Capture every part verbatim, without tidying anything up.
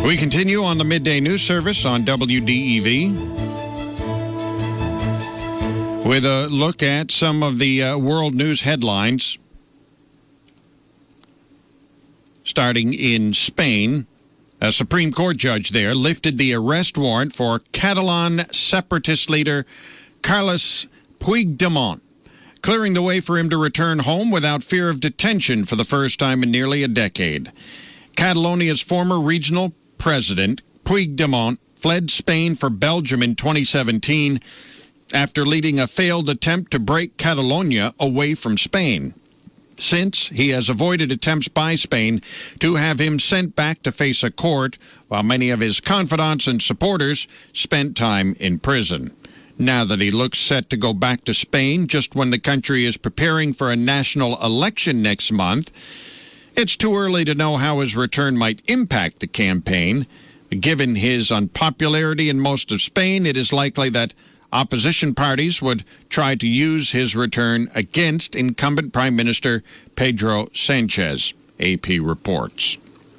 We continue on the midday news service on W D E V with a look at some of the uh, world news headlines. Starting in Spain, a Supreme Court judge there lifted the arrest warrant for Catalan separatist leader Carles Puigdemont, clearing the way for him to return home without fear of detention for the first time in nearly a decade. Catalonia's former regional president, Puigdemont, fled Spain for Belgium in twenty seventeen after leading a failed attempt to break Catalonia away from Spain. Since, he has avoided attempts by Spain to have him sent back to face a court, while many of his confidants and supporters spent time in prison. Now that he looks set to go back to Spain just when the country is preparing for a national election next month, it's too early to know how his return might impact the campaign. Given his unpopularity in most of Spain, it is likely that opposition parties would try to use his return against incumbent Prime Minister Pedro Sanchez, A P reports.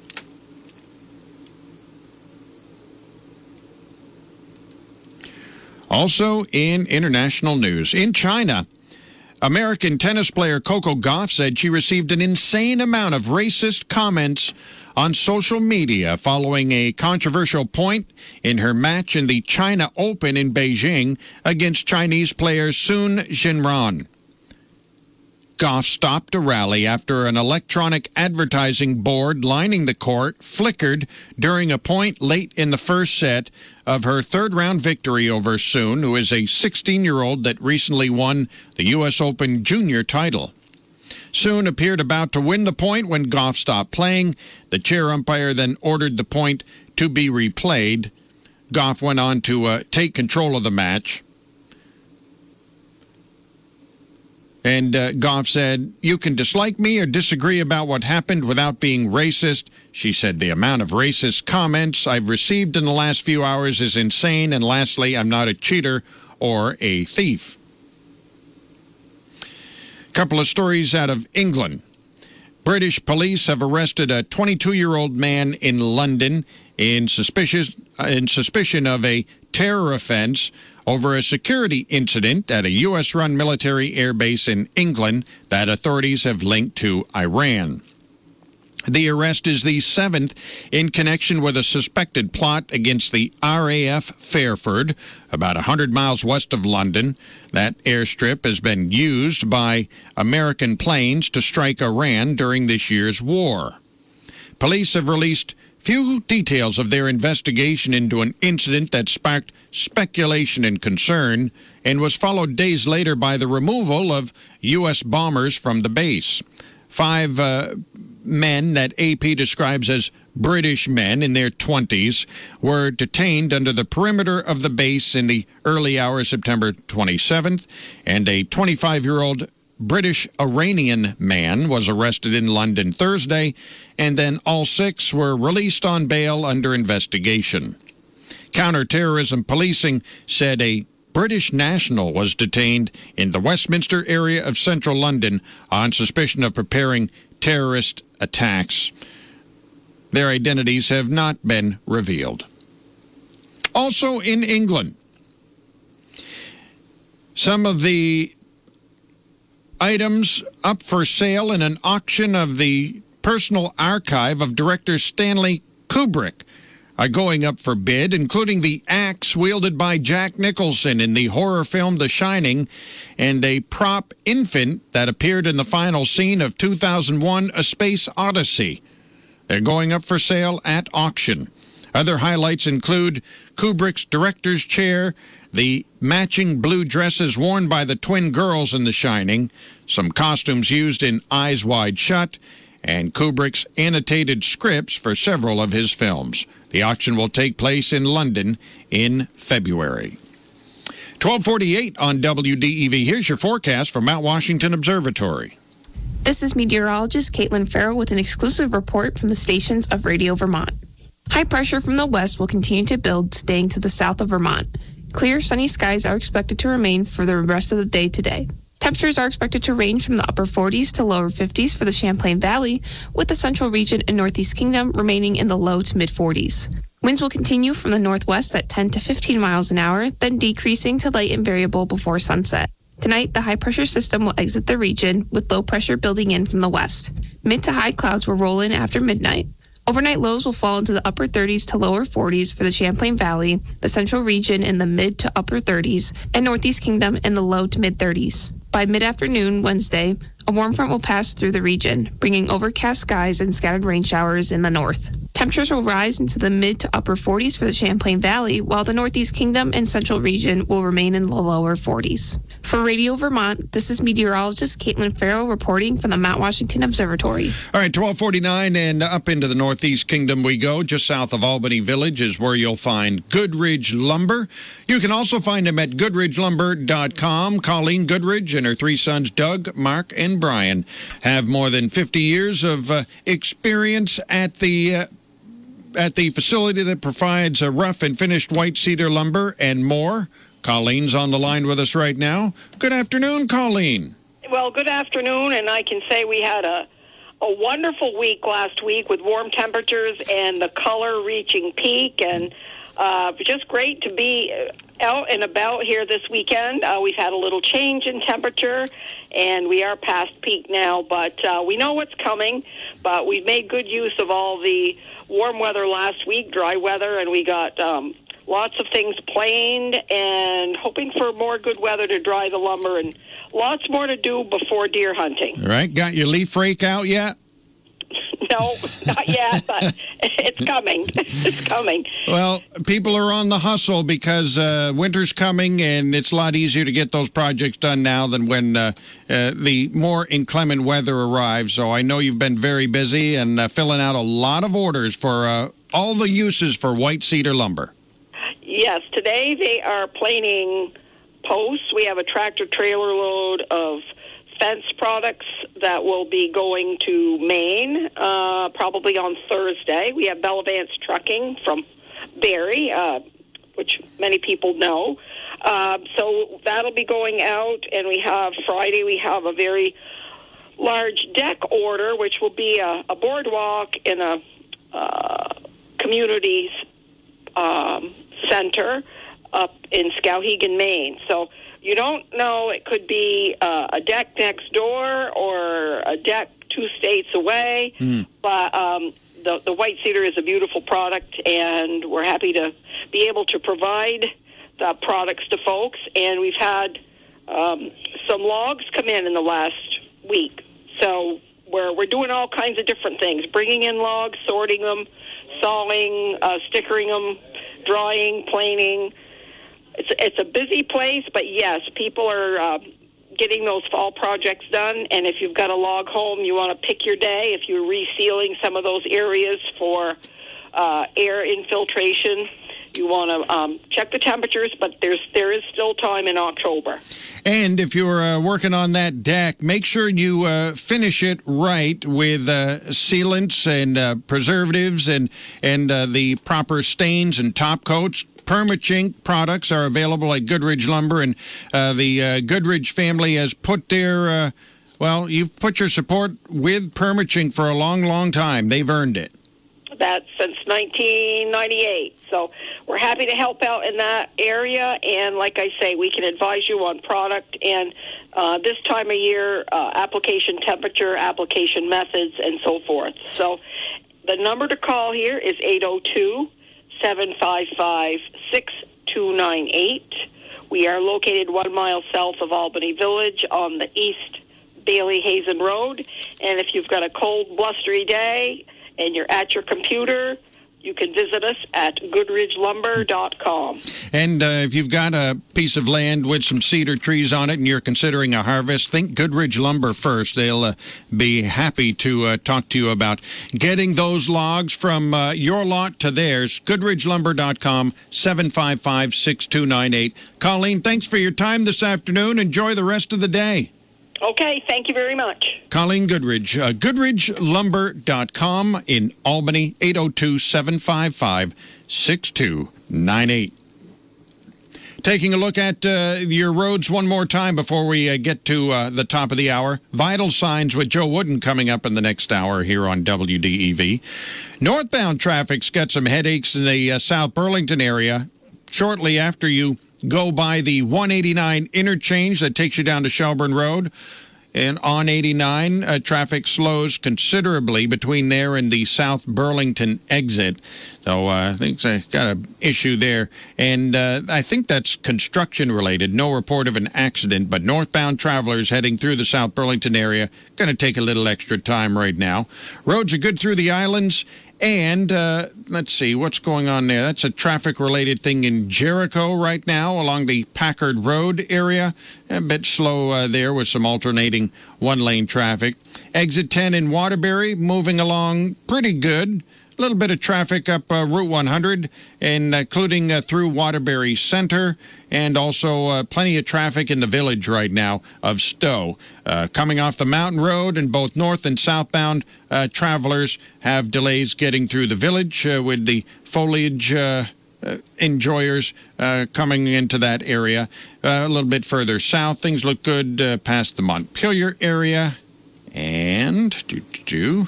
Also in international news, in China, American tennis player Coco Gauff said she received an insane amount of racist comments on social media following a controversial point in her match in the China Open in Beijing against Chinese player Sun Jinran. Gauff stopped a rally after an electronic advertising board lining the court flickered during a point late in the first set of her third-round victory over Sun, who is a sixteen-year-old that recently won the U S Open Junior title. Sun appeared about to win the point when Gauff stopped playing. The chair umpire then ordered the point to be replayed. Gauff went on to uh, take control of the match. And uh, Gauff said, "You can dislike me or disagree about what happened without being racist." She said, "The amount of racist comments I've received in the last few hours is insane. And lastly, I'm not a cheater or a thief." A couple of stories out of England. British police have arrested a twenty-two-year-old man in London in suspicion, in suspicion of a terror offense over a security incident at a U S-run military airbase in England that authorities have linked to Iran. The arrest is the seventh in connection with a suspected plot against the R A F Fairford, about one hundred miles west of London. That airstrip has been used by American planes to strike Iran during this year's war. Police have released few details of their investigation into an incident that sparked speculation and concern and was followed days later by the removal of U S bombers from the base. Five uh, men that A P describes as British men in their twenties were detained under the perimeter of the base in the early hours of September twenty-seventh, and a twenty-five-year-old British Iranian man was arrested in London Thursday, and then all six were released on bail under investigation. Counterterrorism policing said a British national was detained in the Westminster area of central London on suspicion of preparing terrorist attacks. Their identities have not been revealed. Also in England, some of the items up for sale in an auction of the personal archive of director Stanley Kubrick are going up for bid, including the axe wielded by Jack Nicholson in the horror film The Shining and a prop infant that appeared in the final scene of two thousand one A Space Odyssey. They're going up for sale at auction. Other highlights include Kubrick's director's chair, the matching blue dresses worn by the twin girls in The Shining, some costumes used in Eyes Wide Shut, and Kubrick's annotated scripts for several of his films. The auction will take place in London in February. twelve forty-eight on W D E V. Here's your forecast from Mount Washington Observatory. This is meteorologist Caitlin Farrell with an exclusive report from the stations of Radio Vermont. High pressure from the west will continue to build, staying to the south of Vermont. Clear, sunny skies are expected to remain for the rest of the day today. Temperatures are expected to range from the upper forties to lower fifties for the Champlain Valley, with the central region and Northeast Kingdom remaining in the low to mid forties. Winds will continue from the northwest at ten to fifteen miles an hour, then decreasing to light and variable before sunset. Tonight, the high-pressure system will exit the region, with low pressure building in from the west. Mid to high clouds will roll in after midnight. Overnight lows will fall into the upper thirties to lower forties for the Champlain Valley, the central region in the mid to upper thirties, and Northeast Kingdom in the low to mid thirties. By mid-afternoon Wednesday, a warm front will pass through the region, bringing overcast skies and scattered rain showers in the north. Temperatures will rise into the mid to upper forties for the Champlain Valley, while the Northeast Kingdom and central region will remain in the lower forties. For Radio Vermont, this is meteorologist Caitlin Farrell reporting from the Mount Washington Observatory. All right, twelve forty-nine and up into the Northeast Kingdom we go. Just south of Albany Village is where you'll find Goodridge Lumber. You can also find them at goodridge lumber dot com. Colleen Goodridge and her three sons, Doug, Mark, and Brian, have more than fifty years of uh, experience at the uh, at the facility that provides a rough and finished white cedar lumber and more. Colleen's on the line with us right now. Good afternoon, Colleen. Well, good afternoon, and I can say we had a a wonderful week last week with warm temperatures and the color reaching peak, and uh, just great to be out and about here this weekend. Uh, we've had a little change in temperature, and we are past peak now, but uh, we know what's coming, but we've made good use of all the warm weather last week, dry weather, and we got um, lots of things planed and hoping for more good weather to dry the lumber and lots more to do before deer hunting. All right, got your leaf rake out yet? No, not yet, but it's coming. It's coming. Well, people are on the hustle because uh, winter's coming, and it's a lot easier to get those projects done now than when uh, uh, the more inclement weather arrives. So I know you've been very busy and uh, filling out a lot of orders for uh, all the uses for white cedar lumber. Yes, today they are planing posts. We have a tractor-trailer load of fence products that will be going to Maine uh, probably on Thursday. We have Bellavance Trucking from Barrie, uh, which many people know. Uh, so that'll be going out, and we have Friday, we have a very large deck order, which will be a, a boardwalk in a uh, community um, center up in Skowhegan, Maine. So you don't know, it could be uh, a deck next door or a deck two states away, mm. but um, the, the white cedar is a beautiful product, and we're happy to be able to provide the products to folks. And we've had um, some logs come in in the last week, so we're, we're doing all kinds of different things, bringing in logs, sorting them, sawing, uh, stickering them, drying, planing. It's, it's a busy place, but yes, people are uh, getting those fall projects done. And if you've got a log home, you want to pick your day. If you're resealing some of those areas for uh, air infiltration, you want to um, check the temperatures, but there's there is still time in October. And if you're uh, working on that deck, make sure you uh, finish it right with uh, sealants and uh, preservatives and, and uh, the proper stains and top coats. Permachink products are available at Goodridge Lumber, and uh, the uh, Goodridge family has put their, uh, well, you've put your support with Permachink for a long, long time. They've earned it. That's since nineteen ninety-eight. So we're happy to help out in that area, and like I say, we can advise you on product and uh, this time of year, uh, application temperature, application methods, and so forth. So the number to call here is eight oh two, seven five five, six two nine eight. We are located one mile south of Albany Village on the East Bailey-Hazen Road. And if you've got a cold, blustery day and you're at your computer, you can visit us at goodridge lumber dot com. And uh, if you've got a piece of land with some cedar trees on it and you're considering a harvest, think Goodridge Lumber first. They'll uh, be happy to uh, talk to you about getting those logs from uh, your lot to theirs. goodridge lumber dot com, seven five five, six two nine eight. Colleen, thanks for your time this afternoon. Enjoy the rest of the day. Okay, thank you very much. Colleen Goodridge, uh, goodridge lumber dot com in Albany, eight oh two, seven five five, six two nine eight. Taking a look at uh, your roads one more time before we uh, get to uh, the top of the hour. Vital signs with Joe Wooden coming up in the next hour here on W D E V. Northbound traffic's got some headaches in the uh, South Burlington area shortly after you go by the one eighty-nine interchange that takes you down to Shelburne Road. And on eighty-nine, uh, traffic slows considerably between there and the South Burlington exit. So uh, I think it's got an issue there. And uh, I think that's construction-related. No report of an accident, but northbound travelers heading through the South Burlington area going to take a little extra time right now. Roads are good through the islands. And uh, let's see, what's going on there? That's a traffic-related thing in Jericho right now along the Packard Road area. A bit slow uh, there with some alternating one-lane traffic. Exit ten in Waterbury moving along pretty good. A little bit of traffic up uh, Route one hundred, and uh, including uh, through Waterbury Center, and also uh, plenty of traffic in the village right now of Stowe. Uh, coming off the Mountain Road, and both north and southbound uh, travelers have delays getting through the village uh, with the foliage uh, uh, enjoyers uh, coming into that area. Uh, a little bit further south, things look good uh, past the Montpelier area. And... Doo-doo-doo.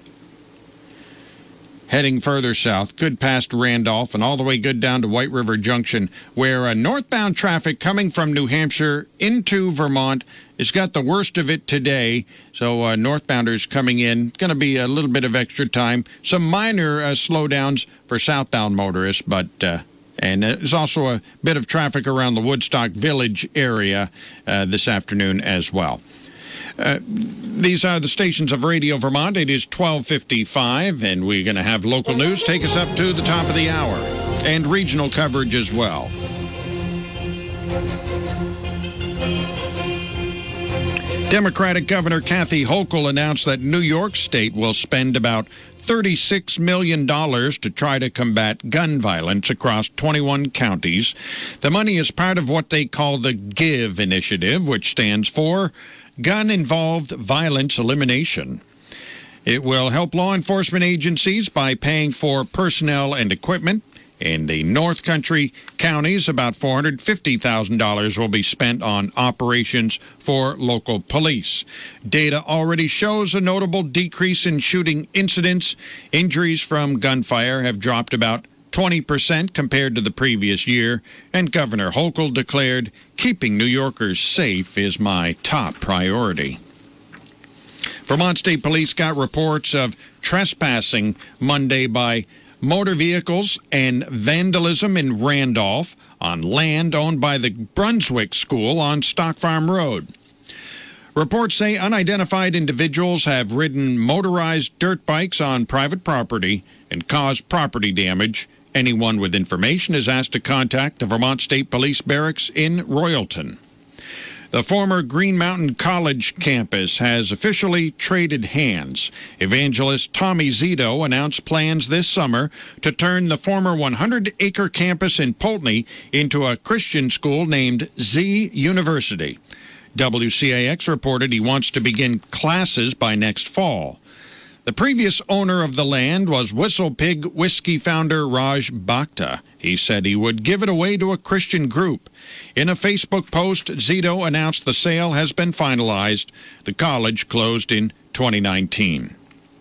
Heading further south, good past Randolph, and all the way good down to White River Junction, where uh, northbound traffic coming from New Hampshire into Vermont has got the worst of it today. So uh, northbounders coming in, going to be a little bit of extra time. Some minor uh, slowdowns for southbound motorists, but uh, and there's also a bit of traffic around the Woodstock Village area uh, this afternoon as well. Uh, these are the stations of Radio Vermont. It is twelve fifty-five, and we're going to have local news take us up to the top of the hour, and regional coverage as well. Democratic Governor Kathy Hochul announced that New York State will spend about thirty-six million dollars to try to combat gun violence across twenty-one counties. The money is part of what they call the GIVE initiative, which stands for Gun-Involved Violence Elimination. It will help law enforcement agencies by paying for personnel and equipment. In the North Country counties, about four hundred fifty thousand dollars will be spent on operations for local police. Data already shows a notable decrease in shooting incidents. Injuries from gunfire have dropped about twenty percent compared to the previous year, and Governor Hochul declared, "Keeping New Yorkers safe is my top priority." Vermont State Police got reports of trespassing Monday by motor vehicles and vandalism in Randolph on land owned by the Brunswick School on Stock Farm Road. Reports say unidentified individuals have ridden motorized dirt bikes on private property and caused property damage. Anyone with information is asked to contact the Vermont State Police Barracks in Royalton. The former Green Mountain College campus has officially traded hands. Evangelist Tommy Zito announced plans this summer to turn the former one hundred acre campus in Poultney into a Christian school named Z University. W C A X reported he wants to begin classes by next fall. The previous owner of the land was Whistle Pig Whiskey founder Raj Bhakta. He said he would give it away to a Christian group. In a Facebook post, Zito announced the sale has been finalized. The college closed in twenty nineteen.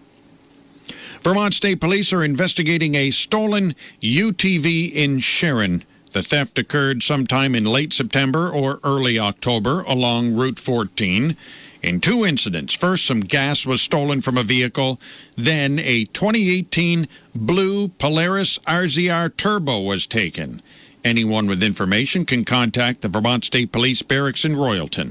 Vermont State Police are investigating a stolen U T V in Sharon. The theft occurred sometime in late September or early October along Route fourteen. In two incidents, first some gas was stolen from a vehicle, then a twenty eighteen blue Polaris R Z R Turbo was taken. Anyone with information can contact the Vermont State Police Barracks in Royalton.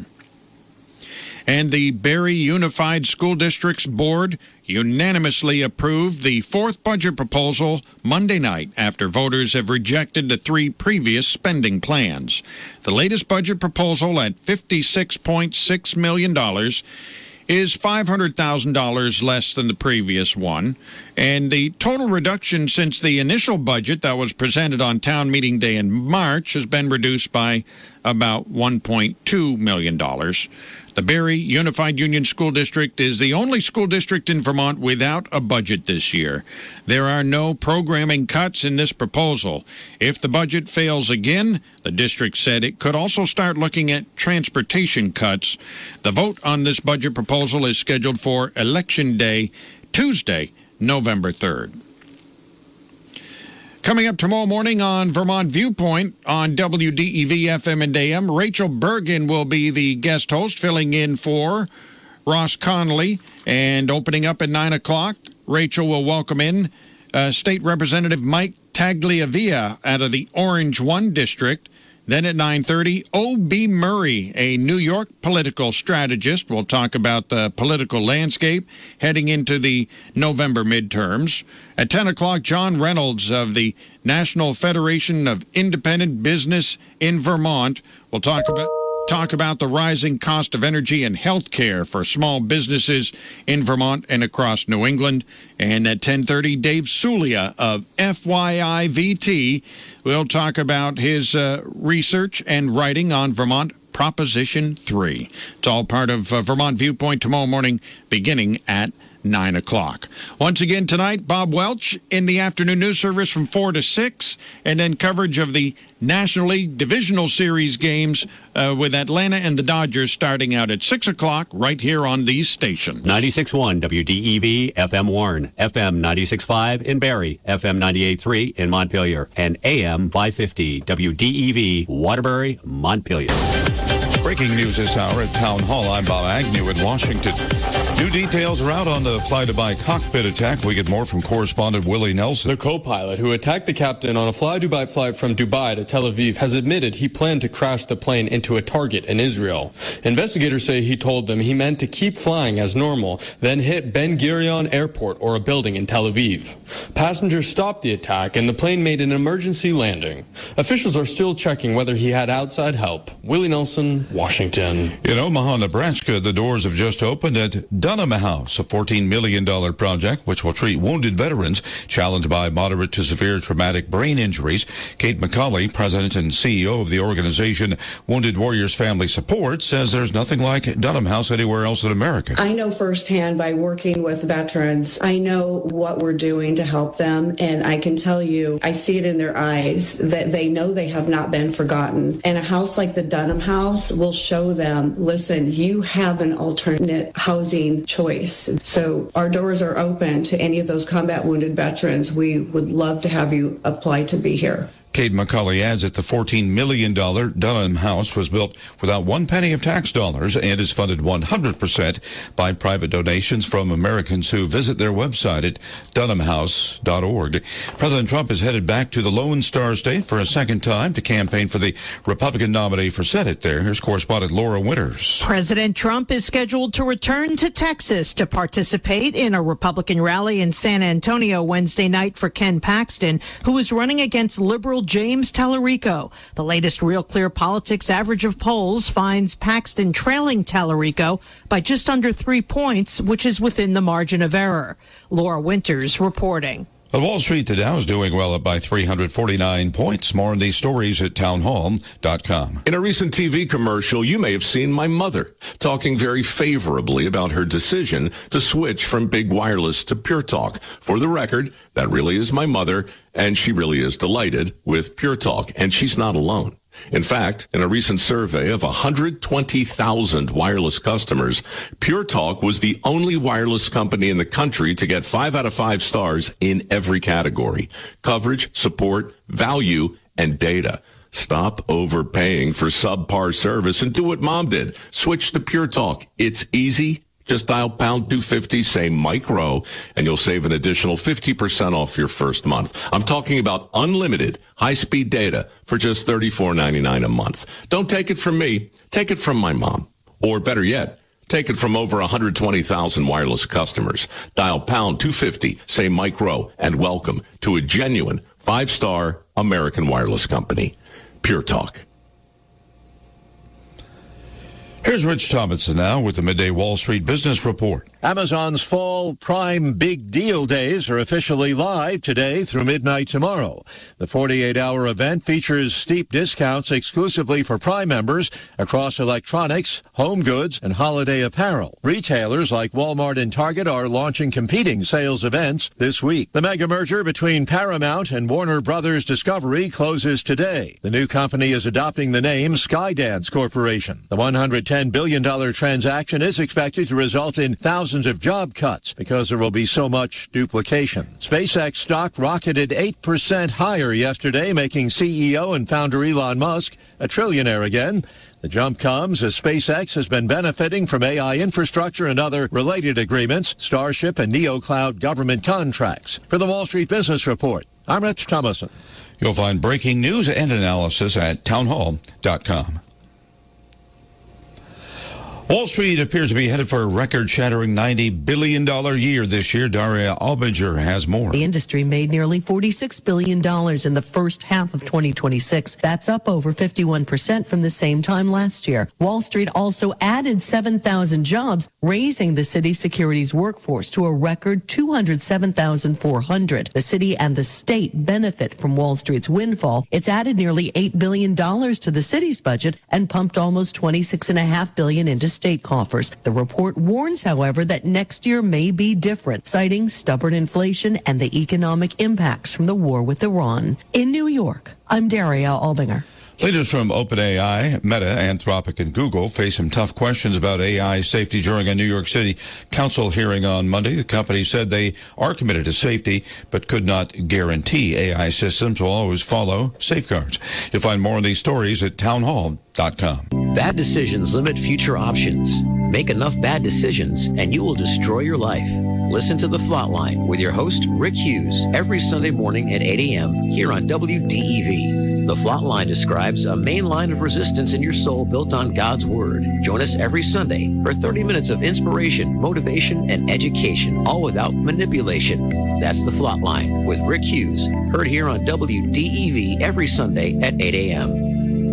And the Barrie Unified School District's board unanimously approved the fourth budget proposal Monday night after voters have rejected the three previous spending plans. The latest budget proposal at fifty-six point six million dollars is five hundred thousand dollars less than the previous one, and the total reduction since the initial budget that was presented on town meeting day in March has been reduced by about one point two million dollars. The Barry Unified Union School District is the only school district in Vermont without a budget this year. There are no programming cuts in this proposal. If the budget fails again, the district said it could also start looking at transportation cuts. The vote on this budget proposal is scheduled for Election Day, Tuesday, November third. Coming up tomorrow morning on Vermont Viewpoint on W D E V F M and A M, Rachel Bergen will be the guest host, filling in for Ross Connolly. And opening up at nine o'clock, Rachel will welcome in uh, State Representative Mike Tagliavia out of the Orange one District. Then at nine thirty, O B. Murray, a New York political strategist, will talk about the political landscape heading into the November midterms. At ten o'clock, John Reynolds of the National Federation of Independent Business in Vermont will talk about talk about the rising cost of energy and health care for small businesses in Vermont and across New England. And at ten thirty, Dave Sulia of F Y I V T will talk about his uh, research and writing on Vermont Proposition three. It's all part of uh, Vermont Viewpoint tomorrow morning beginning at nine o'clock. Once again tonight, Bob Welch in the afternoon news service from four to six, and then coverage of the National League Divisional Series games uh, with Atlanta and the Dodgers starting out at six o'clock right here on these stations. ninety-six point one W D E V F M Warren, F M ninety-six point five in Barrie, F M ninety-eight point three in Montpelier, and A M five fifty W D E V Waterbury, Montpelier. Breaking news this hour at Town Hall. I'm Bob Agnew in Washington. New details are out on the fly-Dubai cockpit attack. We get more from correspondent Willie Nelson. The co-pilot who attacked the captain on a fly-Dubai flight from Dubai to Tel Aviv has admitted he planned to crash the plane into a target in Israel. Investigators say he told them he meant to keep flying as normal, then hit Ben Gurion Airport or a building in Tel Aviv. Passengers stopped the attack and the plane made an emergency landing. Officials are still checking whether he had outside help. Willie Nelson, Washington. In Omaha, Nebraska, the doors have just opened at Dunham House, a fourteen million dollars project which will treat wounded veterans challenged by moderate to severe traumatic brain injuries. Kate McCauley, president and C E O of the organization Wounded Warriors Family Support, says there's nothing like Dunham House anywhere else in America. I know firsthand by working with veterans, I know what we're doing to help them, and I can tell you, I see it in their eyes that they know they have not been forgotten. And a house like the Dunham House will show them, listen, you have an alternate housing choice. So our doors are open to any of those combat wounded veterans. We would love to have you apply to be here. Kate McCauley adds that the fourteen million dollars Dunham House was built without one penny of tax dollars and is funded one hundred percent by private donations from Americans who visit their website at dunham house dot org. President Trump is headed back to the Lone Star State for a second time to campaign for the Republican nominee for Senate there. Here's correspondent Laura Winters. President Trump is scheduled to return to Texas to participate in a Republican rally in San Antonio Wednesday night for Ken Paxton, who is running against liberal James Tallarico. The latest Real Clear Politics average of polls finds Paxton trailing Tallarico by just under three points, which is within the margin of error. Laura Winters reporting. On Wall Street, the Dow is doing well, up by three hundred forty-nine points. More on these stories at town hall dot com. In a recent T V commercial, you may have seen my mother talking very favorably about her decision to switch from Big Wireless to Pure Talk. For the record, that really is my mother, and she really is delighted with Pure Talk, and she's not alone. In fact, in a recent survey of one hundred twenty thousand wireless customers, Pure Talk was the only wireless company in the country to get five out of five stars in every category: coverage, support, value, and data. Stop overpaying for subpar service and do what Mom did. Switch to Pure Talk. It's easy. Just dial pound two fifty, say Mike Rowe, and you'll save an additional fifty percent off your first month. I'm talking about unlimited high-speed data for just thirty-four ninety-nine a month. Don't take it from me. Take it from my mom. Or better yet, take it from over one hundred twenty thousand wireless customers. Dial pound two fifty, say Mike Rowe, and welcome to a genuine five-star American wireless company. Pure Talk. Here's Rich Thompson now with the Midday Wall Street Business Report. Amazon's fall Prime Big Deal Days are officially live today through midnight tomorrow. The forty-eight hour event features steep discounts exclusively for Prime members across electronics, home goods, and holiday apparel. Retailers like Walmart and Target are launching competing sales events this week. The mega merger between Paramount and Warner Brothers Discovery closes today. The new company is adopting the name Skydance Corporation. The one hundred ten billion dollars transaction is expected to result in thousands of job cuts because there will be so much duplication. SpaceX stock rocketed eight percent higher yesterday, making C E O and founder Elon Musk a trillionaire again. The jump comes as SpaceX has been benefiting from A I infrastructure and other related agreements, Starship and NeoCloud government contracts. For the Wall Street Business Report, I'm Rich Thomason. You'll find breaking news and analysis at townhall dot com. Wall Street appears to be headed for a record-shattering ninety billion dollars year this year. Daria Albinger has more. The industry made nearly forty-six billion dollars in the first half of twenty twenty-six. That's up over fifty-one percent from the same time last year. Wall Street also added seven thousand jobs, raising the city's securities workforce to a record two hundred seven thousand four hundred. The city and the state benefit from Wall Street's windfall. It's added nearly eight billion dollars to the city's budget and pumped almost twenty-six point five billion dollars into state coffers. The report warns, however, that next year may be different, citing stubborn inflation and the economic impacts from the war with Iran. In New York, I'm Daria Albinger. Leaders from OpenAI, Meta, Anthropic, and Google face some tough questions about A I safety during a New York City council hearing on Monday. The company said they are committed to safety, but could not guarantee A I systems will always follow safeguards. You'll find more on these stories at townhall dot com. Bad decisions limit future options. Make enough bad decisions, and you will destroy your life. Listen to The Flatline with your host, Rick Hughes, every Sunday morning at eight a.m. here on W D E V. The Flatline describes a main line of resistance in your soul built on God's Word. Join us every Sunday for thirty minutes of inspiration, motivation, and education, all without manipulation. That's The Flatline with Rick Hughes, heard here on W D E V every Sunday at eight a.m.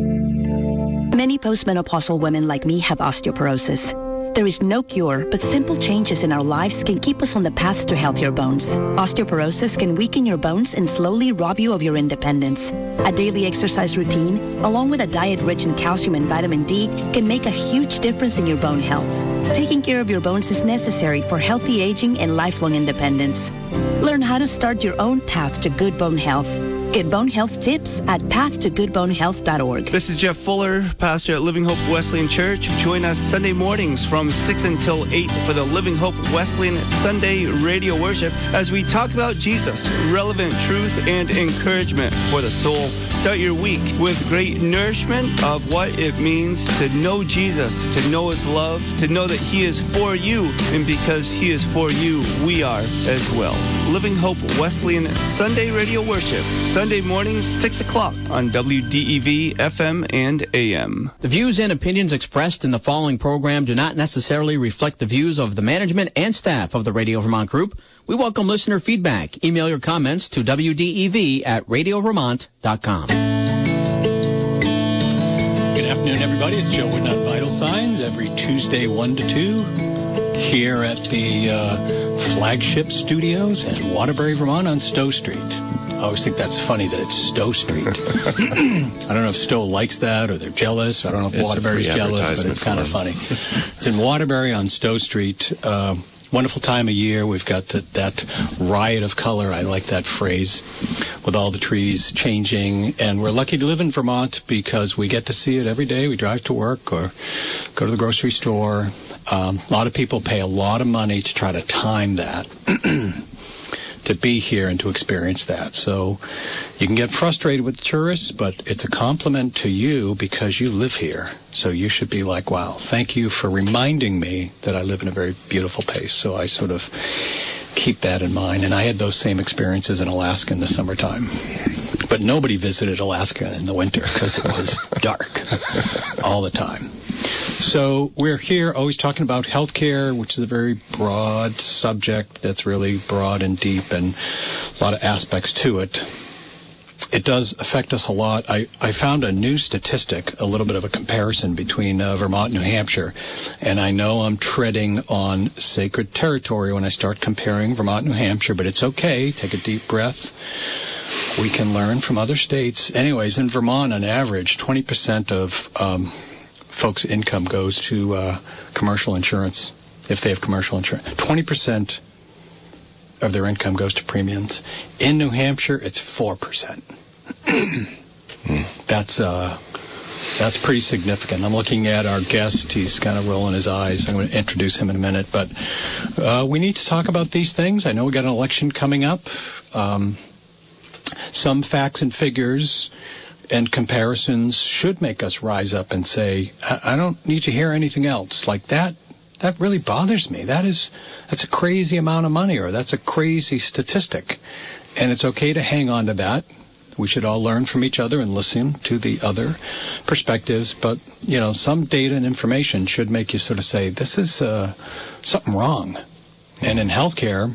Many postmenopausal women like me have osteoporosis. There is no cure, but simple changes in our lives can keep us on the path to healthier bones. Osteoporosis can weaken your bones and slowly rob you of your independence. A daily exercise routine, along with a diet rich in calcium and vitamin D, can make a huge difference in your bone health. Taking care of your bones is necessary for healthy aging and lifelong independence. Learn how to start your own path to good bone health. Get bone health tips at path to good bone health dot org. This is Jeff Fuller, pastor at Living Hope Wesleyan Church. Join us Sunday mornings from six until eight for the Living Hope Wesleyan Sunday radio worship as we talk about Jesus, relevant truth and encouragement for the soul. Start your week with great nourishment of what it means to know Jesus, to know his love, to know that he is for you, and because he is for you, we are as well. Living Hope Wesleyan Sunday radio worship, Sunday mornings, six o'clock on W D E V F M and A M. The views and opinions expressed in the following program do not necessarily reflect the views of the management and staff of the Radio Vermont Group. We welcome listener feedback. Email your comments to W D E V at radio vermont dot com. Good afternoon, everybody. It's Joe Woodnut, Vital Signs, every Tuesday, one to two, here at the uh, flagship studios in Waterbury, Vermont on Stowe Street. I always think that's funny that it's Stowe Street. I don't know if Stowe likes that or they're jealous. I don't know if it's Waterbury's jealous, but it's kind of funny. It's in Waterbury on Stowe Street. Uh, wonderful time of year. We've got to, that riot of color. I like that phrase, with all the trees changing. And we're lucky to live in Vermont because we get to see it every day. We drive to work or go to the grocery store. Um, a lot of people pay a lot of money to try to time that. To be here and to experience that. So you can get frustrated with tourists, but it's a compliment to you because you live here. So you should be like, wow, thank you for reminding me that I live in a very beautiful place. So I sort of keep that in mind. And I had those same experiences in Alaska in the summertime. But nobody visited Alaska in the winter because it was dark all the time. So we're here always talking about healthcare, which is a very broad subject that's really broad and deep and a lot of aspects to it. it does affect us a lot. I, I found a new statistic, a little bit of a comparison between uh, Vermont and New Hampshire, and I know I'm treading on sacred territory when I start comparing Vermont and New Hampshire, but it's okay. Take a deep breath. We can learn from other states. Anyways, in Vermont, on average, twenty percent of um, folks' income goes to uh, commercial insurance, if they have commercial insurance. twenty percent of their income goes to premiums. In New Hampshire, it's four percent. That's uh, that's pretty significant. I'm looking at our guest. He's kind of rolling his eyes. I'm going to introduce him in a minute. But uh, we need to talk about these things. I know we got an election coming up. Um, some facts and figures and comparisons should make us rise up and say, I, I don't need to hear anything else. Like that, that really bothers me. That is, that's a crazy amount of money, or that's a crazy statistic. And it's okay to hang on to that. We should all learn from each other and listen to the other perspectives. But, you know, some data and information should make you sort of say, this is uh, something wrong. And in healthcare,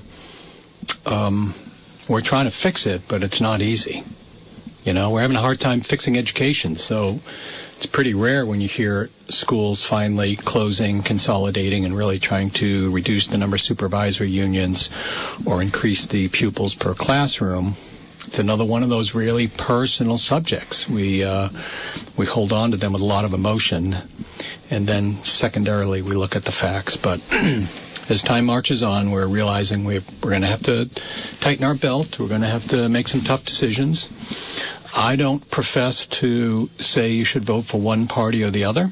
um, we're trying to fix it, but it's not easy. You know, we're having a hard time fixing education. So it's pretty rare when you hear schools finally closing, consolidating, and really trying to reduce the number of supervisory unions or increase the pupils per classroom. It's another one of those really personal subjects. We uh, we hold on to them with a lot of emotion, and then secondarily we look at the facts. But as time marches on, we're realizing we're, we're going to have to tighten our belt. We're going to have to make some tough decisions. I don't profess to say you should vote for one party or the other.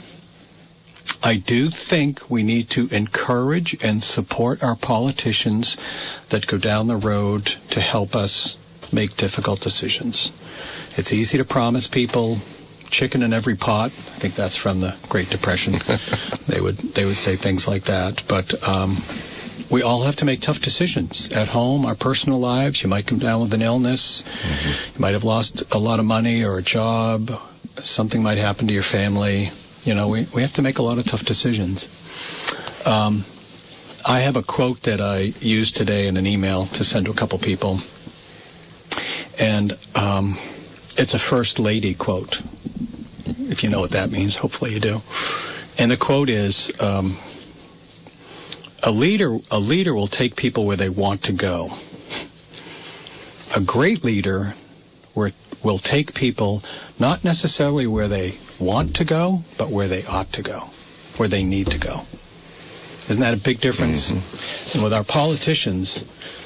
I do think we need to encourage and support our politicians that go down the road to help us make difficult decisions. It's easy to promise people chicken in every pot. I think that's from the Great Depression. they would they would say things like that. But um, we all have to make tough decisions at home, our personal lives. You might come down with an illness. Mm-hmm. You might have lost a lot of money or a job. Something might happen to your family. You know, we, we have to make a lot of tough decisions. Um, I have a quote that I used today in an email to send to a couple people. And um, it's a First Lady quote, if you know what that means. Hopefully you do. And the quote is, um, a leader, a leader will take people where they want to go. A great leader will take people not necessarily where they want to go, but where they ought to go, where they need to go. Isn't that a big difference? Mm-hmm. And with our politicians,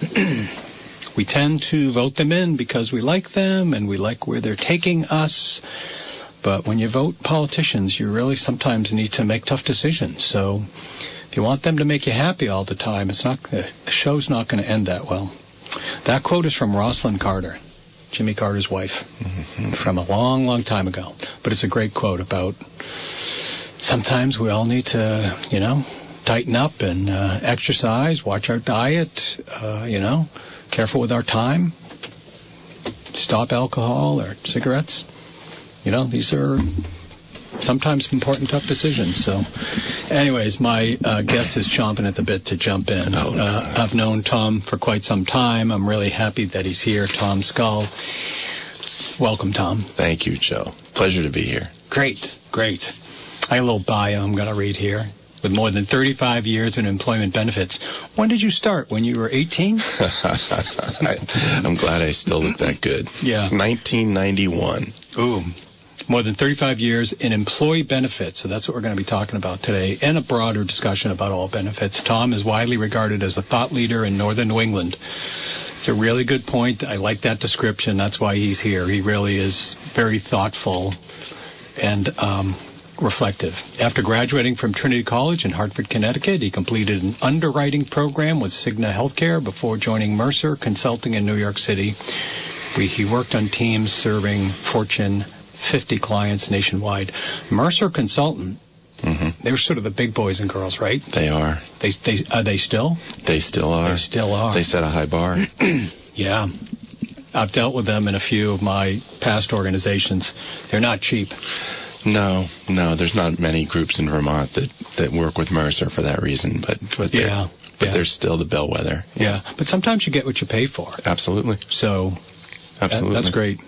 we tend to vote them in because we like them and we like where they're taking us. But when you vote politicians, you really sometimes need to make tough decisions. So if you want them to make you happy all the time, it's not the show's not going to end that well. That quote is from Rosalind Carter, Jimmy Carter's wife, mm-hmm. from a long, long time ago. But it's a great quote about sometimes we all need to, you know, tighten up and uh, exercise, watch our diet, uh, you know, careful with our time, stop alcohol or cigarettes. You know, these are sometimes important, tough decisions. So, anyways, my uh, guest is chomping at the bit to jump in. Oh, no. uh, I've known Tom for quite some time. I'm really happy that he's here. Tom Scull. Welcome, Tom. Thank you, Joe. Pleasure to be here. Great, great. I have a little bio I'm going to read here. With more than thirty-five years in employment benefits. When did you start? When you were eighteen? I, I'm glad I still look that good. Yeah. nineteen ninety-one. Ooh. More than thirty-five years in employee benefits. So that's what we're going to be talking about today, and a broader discussion about all benefits. Tom is widely regarded as a thought leader in northern New England. It's a really good point. I like that description. That's why he's here. He really is very thoughtful and um, reflective. After graduating from Trinity College in Hartford, Connecticut, he completed an underwriting program with Cigna Healthcare before joining Mercer Consulting in New York City. He worked on teams serving Fortune fifty clients nationwide. Mercer Consultant, mm-hmm. they were sort of the big boys and girls, right? They are. They, they, are they still? They still are. They still are. They set a high bar. Yeah. I've dealt with them in a few of my past organizations. They're not cheap. No, no, there's not many groups in Vermont that, that work with Mercer for that reason, but but they're, yeah, but yeah. they're still the bellwether. Yeah, but sometimes you get what you pay for. Absolutely. So Absolutely. That, that's great.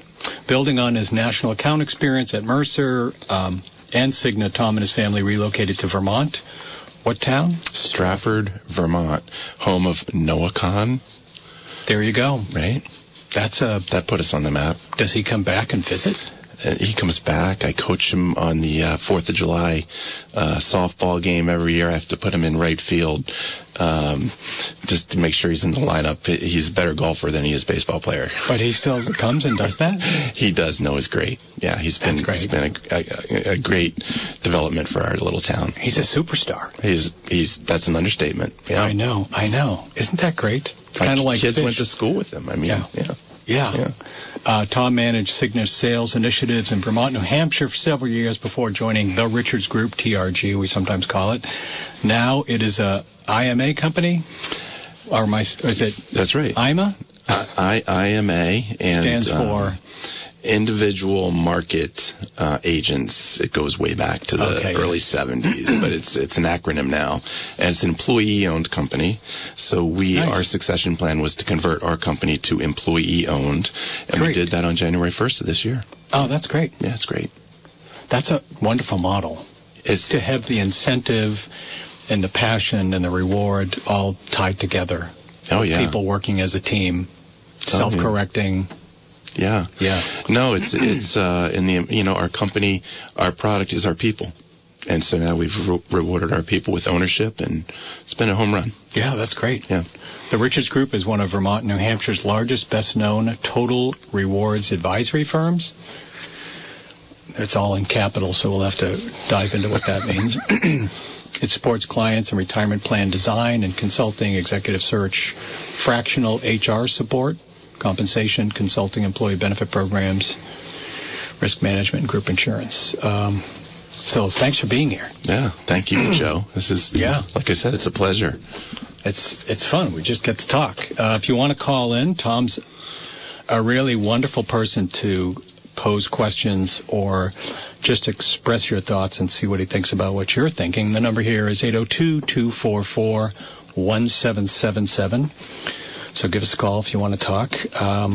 Building on his national account experience at Mercer um, and Cigna, Tom and his family relocated to Vermont. What town? Stratford, Vermont, home of NOAACon. There you go. Right? That's a. That put us on the map. Does he come back and visit? Uh, he comes back. I coach him on the uh, fourth of July uh, softball game every year. I have to put him in right field um, just to make sure he's in the lineup. He's a better golfer than he is baseball player. But he still comes and does that? He does. Noah's great. Yeah, he's been, he's been a, a, a great development for our little town. He's a superstar. He's he's that's an understatement. Yeah. I know. I know. Isn't that great? It's kind of like kids fish. Went to school with him. I mean, yeah. yeah. Yeah. yeah. Uh, Tom managed Cigna's sales initiatives in Vermont, New Hampshire for several years before joining the Richards Group, T R G, we sometimes call it. Now it is a I M A company, or my, is it? That's right. I M A? Uh, I, IMA and stands for uh, Individual Market uh, Agents. It goes way back to the okay. early seventies, but it's it's an acronym now, and it's an employee-owned company. So we nice. our succession plan was to convert our company to employee-owned, and great. we did that on January first of this year. Oh, that's great. Yeah, it's great. That's a wonderful model. It's to have the incentive and the passion and the reward all tied together. Oh yeah. People working as a team, self-correcting. Yeah. Yeah. No, it's it's uh, in the you know our company, our product is our people, and so now we've re- rewarded our people with ownership, and it's been a home run. Yeah, that's great. Yeah. The Richards Group is one of Vermont, New Hampshire's largest, best-known total rewards advisory firms. It's all in capital, so we'll have to dive into what that means. It supports clients in retirement plan design and consulting, executive search, fractional H R support, compensation, consulting, employee benefit programs, risk management, and group insurance. Um, so thanks for being here. Yeah, thank you, Joe. This is, yeah, like I said, it's a pleasure. It's it's fun. We just get to talk. Uh, if you want to call in, Tom's a really wonderful person to pose questions or just express your thoughts and see what he thinks about what you're thinking. The number here is eight oh two, two four four, one seven seven seven. So give us a call if you want to talk. Um,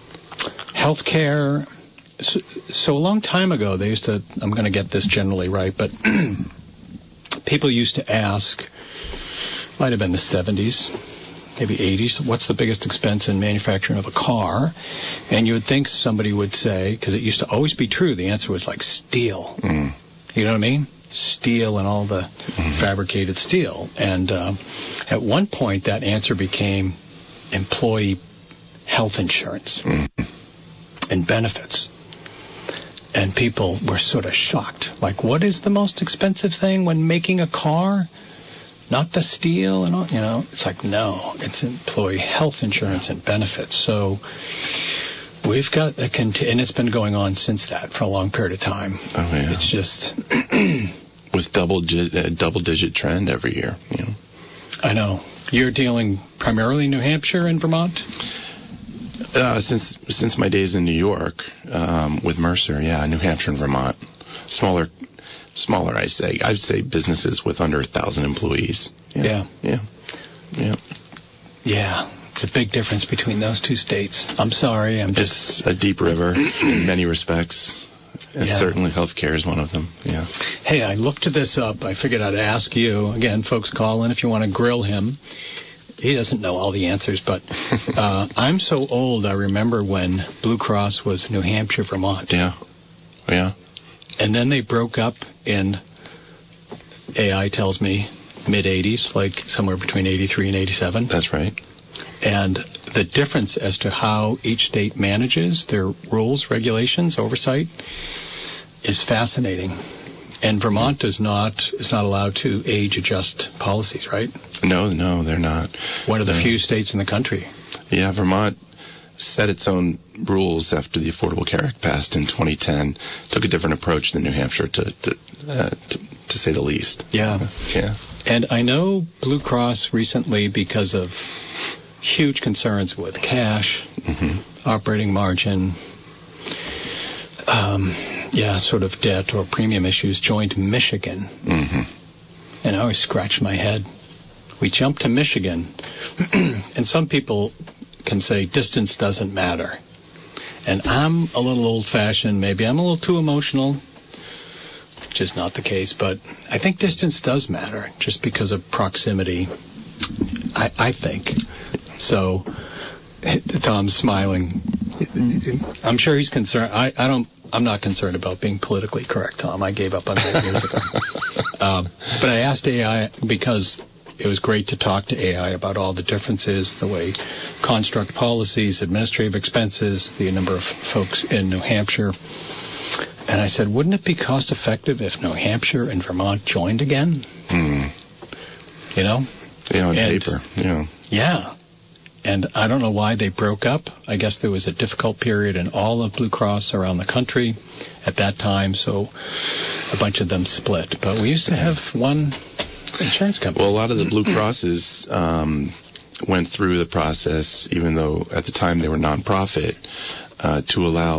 healthcare. So, so a long time ago, they used to, I'm going to get this generally right, but people used to ask, might have been the seventies, maybe eighties, what's the biggest expense in manufacturing of a car? And you would think somebody would say, because it used to always be true, the answer was like steel. Mm. You know what I mean? Steel and all the mm-hmm. fabricated steel. And um, at one point, that answer became employee health insurance mm. and benefits. And people were sort of shocked. Like, what is the most expensive thing when making a car? Not the steel and all, you know. It's like, no, it's employee health insurance and benefits. So we've got a cont- and it's been going on since that for a long period of time. Oh yeah. It's just with double uh, double digit trend every year. You know. I know. You're dealing primarily in New Hampshire and Vermont? Uh, since since my days in New York um, with Mercer, yeah, New Hampshire and Vermont. Smaller, smaller. I say, I'd say businesses with under a thousand employees. Yeah. yeah, yeah, yeah. Yeah. It's a big difference between those two states. I'm sorry. I'm just it's a deep river in many respects. And yeah. Certainly healthcare is one of them. Yeah. Hey, I looked this up. I figured I'd ask you. Again, folks, call in if you want to grill him. He doesn't know all the answers, but uh, I'm so old, I remember when Blue Cross was New Hampshire, Vermont. Yeah. Yeah. And then they broke up in, A I tells me, mid-eighties, like somewhere between eighty-three and eighty-seven. That's right. And the difference as to how each state manages their rules, regulations, oversight is fascinating. And Vermont does not is not allowed to age adjust policies, right? No, no, they're not. One of the no. few states in the country. Yeah, Vermont set its own rules after the Affordable Care Act passed in twenty ten. Took a different approach than New Hampshire, to to, uh, to, to say the least. Yeah. Yeah. And I know Blue Cross recently, because of huge concerns with cash, mm-hmm. operating margin, um, yeah, sort of debt or premium issues, joined Michigan. Mm-hmm. And I always scratch my head. We jumped to Michigan, and some people can say distance doesn't matter. And I'm a little old-fashioned. Maybe I'm a little too emotional, which is not the case. But I think distance does matter, just because of proximity, I, I think. So Tom's smiling. I'm sure he's concerned. I, I don't. I'm not concerned about being politically correct, Tom. I gave up on that years ago. um, but I asked A I because it was great to talk to A I about all the differences, the way construct policies, administrative expenses, the number of folks in New Hampshire. And I said, wouldn't it be cost effective if New Hampshire and Vermont joined again? Hmm. You know? Yeah, on and, paper. Yeah. Yeah. And I don't know why they broke up. I guess there was a difficult period in all of Blue Cross around the country at that time, so a bunch of them split. But we used to have one insurance company. Well, a lot of the Blue Crosses um, went through the process, even though at the time they were nonprofit, uh, to allow